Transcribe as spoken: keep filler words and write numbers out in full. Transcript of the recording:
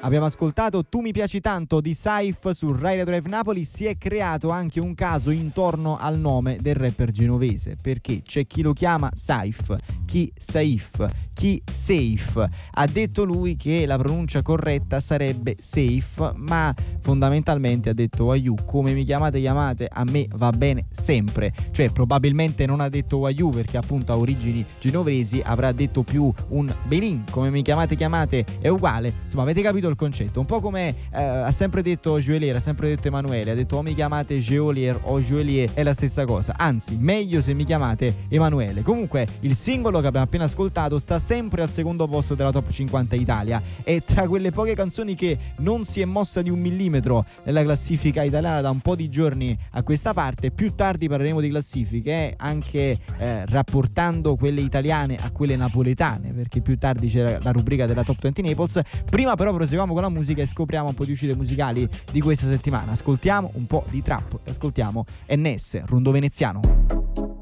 Abbiamo ascoltato Tu mi piaci tanto di Saif su Rai Radio Drive Napoli. Si è creato anche un caso intorno al nome del rapper genovese, perché c'è chi lo chiama Saif, chi Saif, chi Safe. Ha detto lui che la pronuncia corretta sarebbe Safe, ma fondamentalmente ha detto Waiu, come mi chiamate chiamate, a me va bene sempre. Cioè probabilmente non ha detto Waiu perché appunto ha origini genovesi, avrà detto più un Benin, come mi chiamate chiamate è uguale. Insomma, avete capito il concetto, un po' come eh, ha sempre detto Joelier, ha sempre detto Emanuele, ha detto o mi chiamate Geolier o Joelier, è la stessa cosa, anzi meglio se mi chiamate Emanuele. Comunque il singolo che abbiamo appena ascoltato sta sempre al secondo posto della top cinquanta Italia, è tra quelle poche canzoni che non si è mossa di un millimetro nella classifica italiana da un po' di giorni a questa parte. Più tardi parleremo di classifiche, eh, anche eh, rapportando quelle italiane a quelle napoletane, perché più tardi c'era la rubrica della Top venti Naples. Prima però proseguiamo con la musica e scopriamo un po' di uscite musicali di questa settimana. Ascoltiamo un po' di trap, ascoltiamo N S, Rondo Veneziano.